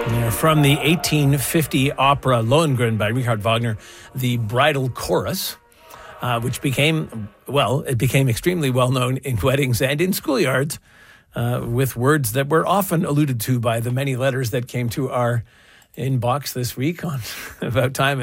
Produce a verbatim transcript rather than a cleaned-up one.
From the eighteen fifty opera Lohengrin by Richard Wagner, the Bridal Chorus, uh, which became, well, it became extremely well known in weddings and in schoolyards, uh, with words that were often alluded to by the many letters that came to our inbox this week on About Time.